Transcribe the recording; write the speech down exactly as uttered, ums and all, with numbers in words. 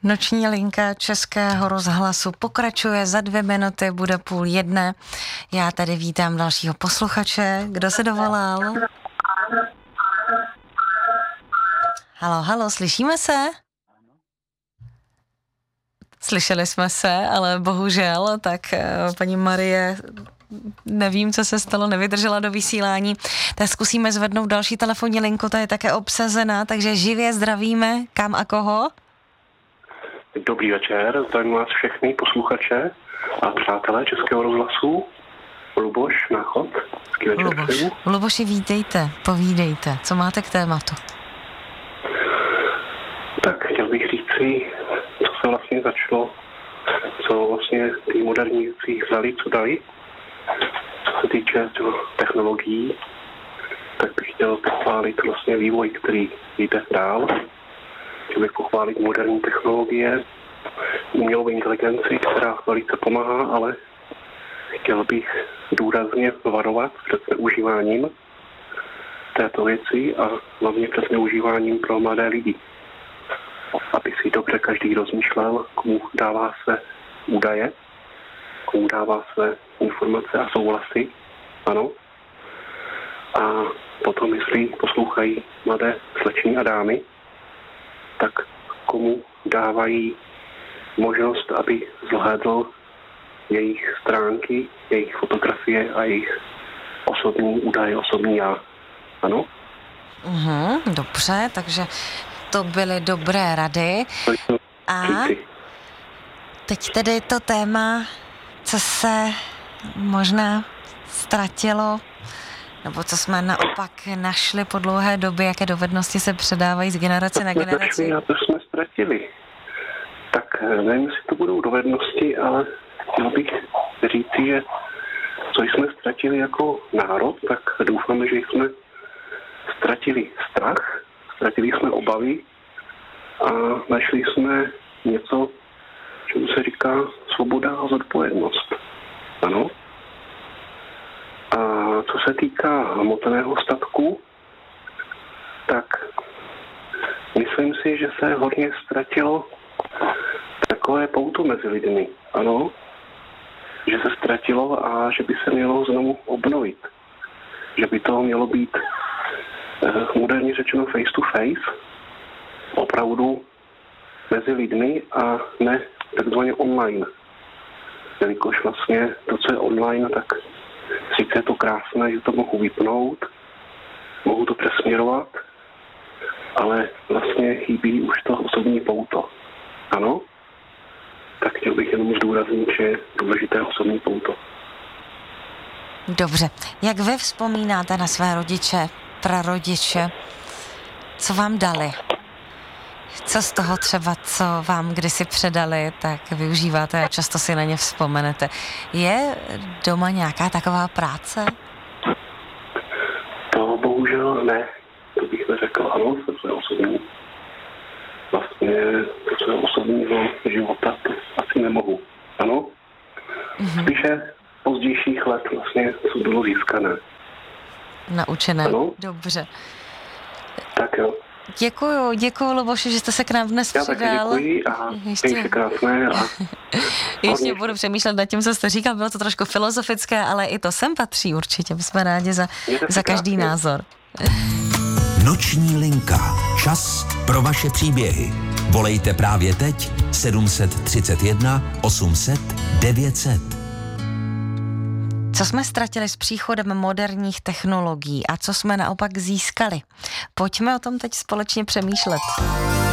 Noční linka Českého rozhlasu pokračuje, za dvě minuty bude půl jedné. Já tady vítám dalšího posluchače. Kdo se dovolal? Halo, halo, slyšíme se? Slyšeli jsme se, ale bohužel, tak paní Marie, nevím, co se stalo, nevydržela do vysílání. Tak zkusíme zvednout další telefonní linku, ta je také obsazená, takže živě zdravíme. Kam a koho? Dobrý večer, zdravím vás všechny posluchače a přátelé Českého rozhlasu. Luboš, Náchod. Luboš, Luboši, vítejte, povídejte, co máte k tématu? Tak chtěl bych říct si, co se vlastně začalo, co vlastně ty moderní věci vzali, co dali. Co se týče technologií, tak bych chtěl pochválit vlastně vývoj, který jde dál. Chtěl bych pochválit moderní technologie, umělou inteligenci, která velice pomáhá, ale chtěl bych důrazně varovat před zneužíváním této věci a hlavně před zneužíváním pro mladé lidi. Aby si dobře každý rozmýšlel, komu dává své údaje, komu dává své informace a souhlasy, ano. A potom, jestli poslouchají mladé slečny a dámy, tak komu dávají možnost, aby zhlédl jejich stránky, jejich fotografie a jejich osobní údaje, osobní já. Ano? Uhum, dobře, takže to byly dobré rady. A teď tedy to téma, co se možná ztratilo, nebo co jsme naopak našli po dlouhé době, jaké dovednosti se předávají z generace na generaci. A to jsme ztratili. Tak nevím, jestli to budou dovednosti, ale chtěl bych říci, že co jsme ztratili jako národ, tak doufáme, že jsme ztratili strach, ztratili jsme obavy a našli jsme něco, čemu se říká svoboda a zodpovědnost. Ano. A co se týká hmotného statku, tak myslím si, že se hodně ztratilo takové pouto mezi lidmi. Ano, že se ztratilo a že by se mělo znovu obnovit. Že by to mělo být eh, moderně řečeno face to face, opravdu mezi lidmi a ne takzvaně online. Jelikož vlastně to, co je online, tak sice je to krásné, že to mohu vypnout, mohu to přesměrovat, ale vlastně chybí už to osobní pouto. Ano? Tak chtěl bych jenom zdůraznit, že je důležité osobní pouto. Dobře. Jak vy vzpomínáte na své rodiče, prarodiče? Co vám dali? Co z toho třeba, co vám kdysi předali, tak využíváte a často si na ně vzpomenete. Je doma nějaká taková práce? To bohužel ne. To bych neřekl. Ano, to je osobní. Vlastně to, co je osobního života, to asi nemohu. Ano? Mm-hmm. Spíše pozdějších let vlastně, co bylo získané. Naučené. Ano? Dobře. Tak jo. Děkuju, děkuju, Luboši, že jste se k nám dnes Já přidal. Já také děkuji a ještě krásné. A... ještě budu přemýšlet nad tím, co jste říkal, bylo to trošku filozofické, ale i to sem patří určitě. My jsme rádi za, za každý krásně. Názor. Noční linka. Čas pro vaše příběhy. Volejte právě teď sedm set třicet jedna osm set devět set. Co jsme ztratili s příchodem moderních technologií a co jsme naopak získali? Pojďme o tom teď společně přemýšlet.